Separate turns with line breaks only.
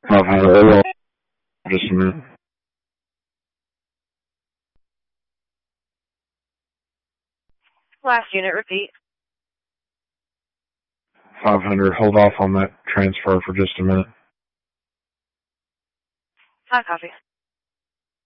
500, hold on just a minute.
Last unit, repeat.
500, hold off on that transfer for just a minute.
High copy.